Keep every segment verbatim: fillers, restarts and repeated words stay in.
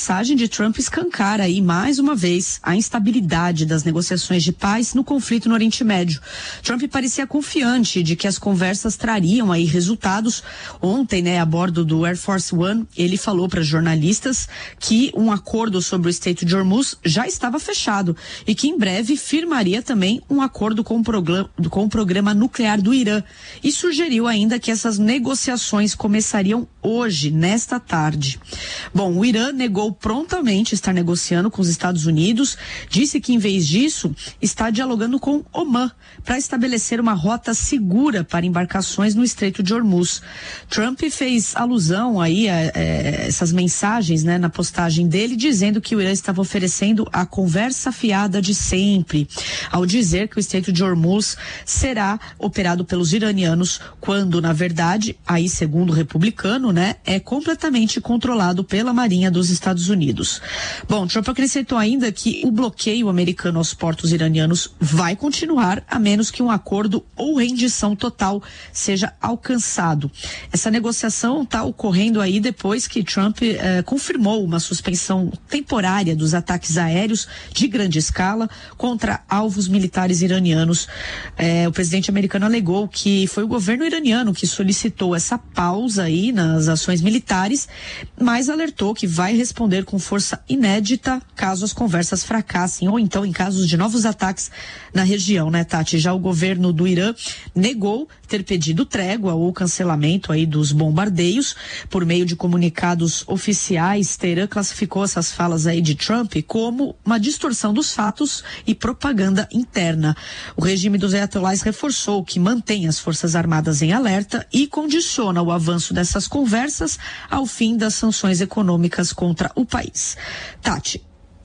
mensagem de Trump escancara aí mais uma vez a instabilidade das negociações de paz no conflito no Oriente Médio. Trump parecia confiante de que as conversas trariam aí resultados. Ontem, né, a bordo do Air Force One, ele falou para jornalistas que um acordo sobre o Estreito de Hormuz já estava fechado e que em breve firmaria também um acordo com o programa, com o programa nuclear do Irã. E sugeriu ainda que essas negociações começariam hoje, nesta tarde. Bom, o Irã negou prontamente estar negociando com os Estados Unidos, disse que em vez disso está dialogando com Omã para estabelecer uma rota segura para embarcações no Estreito de Hormuz. Trump fez alusão aí a, a essas mensagens, né, na postagem dele, dizendo que o Irã estava oferecendo a conversa fiada de sempre, ao dizer que o Estreito de Hormuz será operado pelos iranianos, quando na verdade, aí segundo o republicano, né, é completamente controlado pela Marinha dos Estados Unidos. Bom, Trump acrescentou ainda que o bloqueio americano aos portos iranianos vai continuar, a menos que um acordo ou rendição total seja alcançado. Essa negociação está ocorrendo aí depois que Trump eh, confirmou uma suspensão temporária dos ataques aéreos de grande escala contra alvos militares iranianos. Eh, o presidente americano alegou que foi o governo iraniano que solicitou essa pausa aí nas ações militares, mas alertou que vai responder com força inédita caso as conversas fracassem ou então em casos de novos ataques na região, né, Tati? Já o governo do Irã negou ter pedido trégua ou cancelamento aí dos bombardeios. Por meio de comunicados oficiais, Teherã classificou essas falas aí de Trump como uma distorção dos fatos e propaganda interna. O regime dos ayatolás reforçou que mantém as Forças Armadas em alerta e condiciona o avanço dessas conversas ao fim das sanções econômicas contra o país. Tati.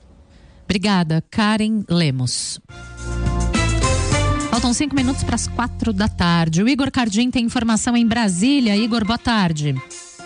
Obrigada, Karen Lemos. Faltam cinco minutos para as quatro da tarde. O Igor Cardim tem informação em Brasília. Igor, boa tarde.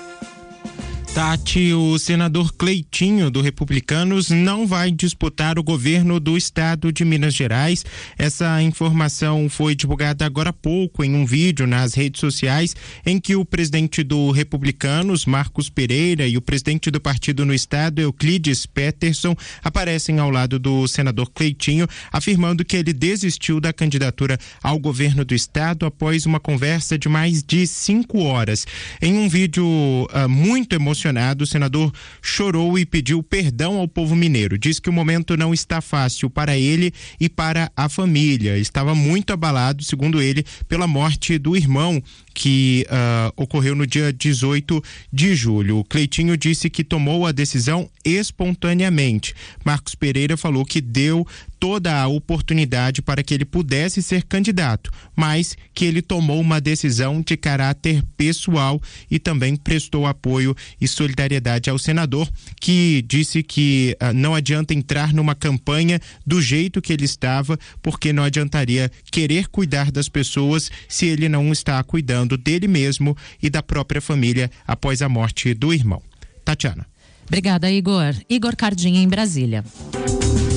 Tati, o senador Cleitinho, do Republicanos, não vai disputar o governo do estado de Minas Gerais. Essa informação foi divulgada agora há pouco em um vídeo nas redes sociais, em que o presidente do Republicanos, Marcos Pereira, e o presidente do partido no estado, Euclides Peterson, aparecem ao lado do senador Cleitinho, afirmando que ele desistiu da candidatura ao governo do estado após uma conversa de mais de cinco horas. Em um vídeo uh, muito emocionante, o senador chorou e pediu perdão ao povo mineiro. Diz que o momento não está fácil para ele e para a família. Estava muito abalado, segundo ele, pela morte do irmão que uh, ocorreu no dia dezoito de julho. O Cleitinho disse que tomou a decisão espontaneamente. Marcos Pereira falou que deu toda a oportunidade para que ele pudesse ser candidato, mas que ele tomou uma decisão de caráter pessoal e também prestou apoio e solidariedade ao senador, que disse que uh, não adianta entrar numa campanha do jeito que ele estava, porque não adiantaria querer cuidar das pessoas se ele não está cuidando dele mesmo e da própria família após a morte do irmão. Tatiana. Obrigada, Igor. Igor Cardim, em Brasília.